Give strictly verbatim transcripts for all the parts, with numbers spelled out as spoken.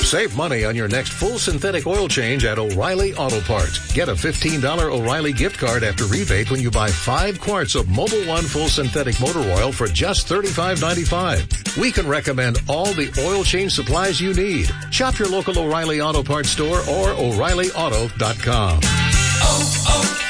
Save money on your next full synthetic oil change at O'Reilly Auto Parts. Get a fifteen dollars O'Reilly gift card after rebate when you buy five quarts of Mobil One full synthetic motor oil for just thirty-five ninety-five. We can recommend all the oil change supplies you need. Shop your local O'Reilly Auto Parts store or O'Reilly Auto dot com. Oh,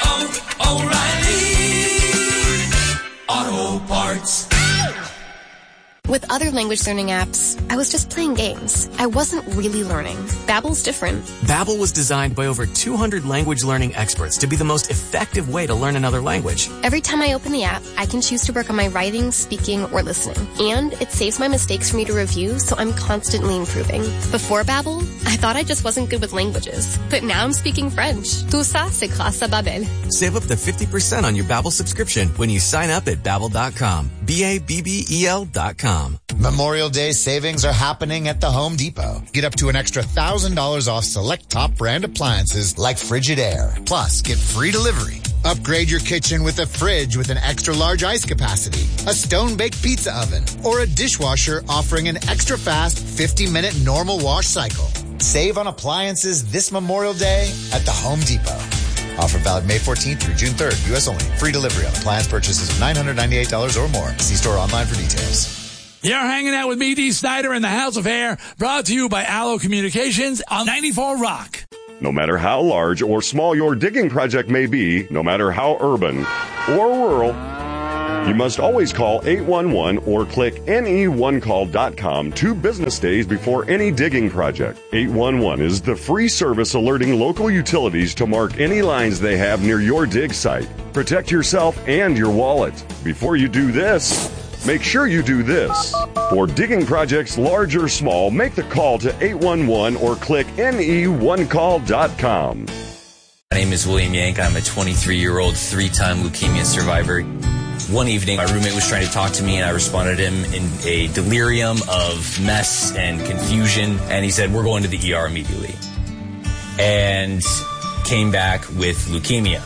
oh, oh, O'Reilly Auto Parts. With other language learning apps, I was just playing games. I wasn't really learning. Babbel's different. Babbel was designed by over two hundred language learning experts to be the most effective way to learn another language. Every time I open the app, I can choose to work on my writing, speaking, or listening. And it saves my mistakes for me to review, so I'm constantly improving. Before Babbel, I thought I just wasn't good with languages. But now I'm speaking French. Tout ça, c'est grâce à Babbel. Save up to fifty percent on your Babbel subscription when you sign up at Babbel dot com. B A B B E L dot com. Memorial Day savings are happening at the Home Depot. Get up to an extra one thousand dollars off select top brand appliances like Frigidaire. Plus, get free delivery. Upgrade your kitchen with a fridge with an extra large ice capacity, a stone-baked pizza oven, or a dishwasher offering an extra fast fifty minute normal wash cycle. Save on appliances this Memorial Day at the Home Depot. Offer valid May fourteenth through June third. U S only. Free delivery on appliance purchases of nine hundred ninety-eight dollars or more. See store online for details. You're hanging out with me, Dee Snider, in the House of Hair, brought to you by Allo Communications on ninety-four Rock. No matter how large or small your digging project may be, no matter how urban or rural, you must always call eight one one or click N E one call dot com two business days before any digging project. eight one one is the free service alerting local utilities to mark any lines they have near your dig site. Protect yourself and your wallet. Before you do this, make sure you do this. For digging projects large or small, make the call to eight one one or click N E one call dot com. My name is William Yank. I'm a twenty-three-year-old three-time leukemia survivor. One evening, my roommate was trying to talk to me, and I responded to him in a delirium of mess and confusion, and he said, "We're going to the E R immediately," and came back with leukemia.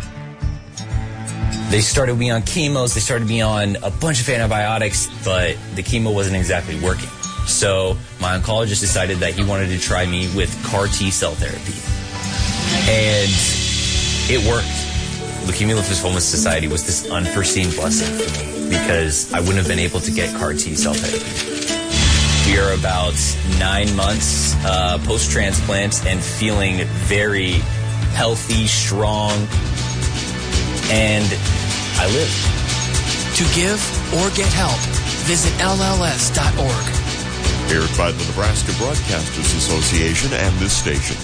They started me on chemos, they started me on a bunch of antibiotics, but the chemo wasn't exactly working. So my oncologist decided that he wanted to try me with CAR T-cell therapy. And it worked. Leukemia Lymphoma Society was this unforeseen blessing for me because I wouldn't have been able to get CAR T-cell therapy. We are about nine months uh, post-transplant and feeling very healthy, strong, and I live. To give or get help, visit L L S dot org. Aired by the Nebraska Broadcasters Association and this station.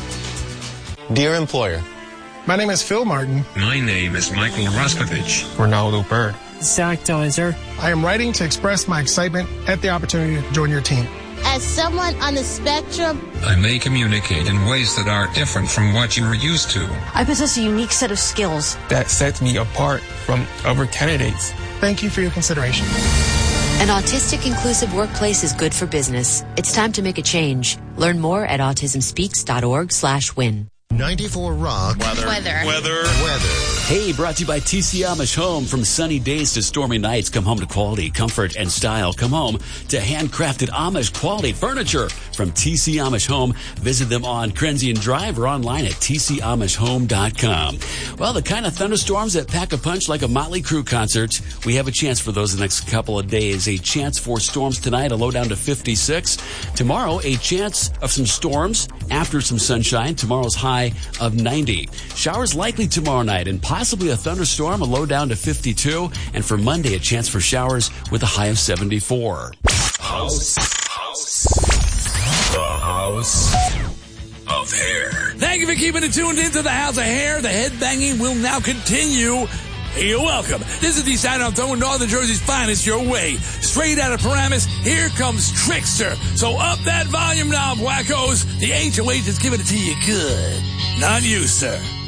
Dear employer, my name is Phil Martin. My name is Michael Roskovich. Ronaldo Bird. Zach Deiser. I am writing to express my excitement at the opportunity to join your team. As someone on the spectrum, I may communicate in ways that are different from what you are used to. I possess a unique set of skills that sets me apart from other candidates. Thank you for your consideration. An autistic inclusive workplace is good for business. It's time to make a change. Learn more at autism speaks dot org slash win. ninety-four Rock. Weather. Weather. Weather. Weather. Hey, brought to you by T C Amish Home. From sunny days to stormy nights, come home to quality, comfort, and style. Come home to handcrafted Amish quality furniture from T C Amish Home. Visit them on Krenzian Drive or online at T C Amish Home dot com. Well, the kind of thunderstorms that pack a punch like a Motley Crue concert, we have a chance for those the next couple of days. A chance for storms tonight, a low down to fifty-six. Tomorrow, a chance of some storms after some sunshine. Tomorrow's high of ninety. Showers likely tomorrow night and possibly a thunderstorm, a low down to fifty-two. And for Monday, a chance for showers with a high of seventy-four. House. House. The House of Hair. Thank you for keeping it tuned into the House of Hair. The headbanging will now continue. You're welcome. This is the sign I'm throwing Northern Jersey's finest your way. Straight out of Paramus, here comes Trickster. So up that volume knob, wackos. The H O H is giving it to you good. Not you, sir.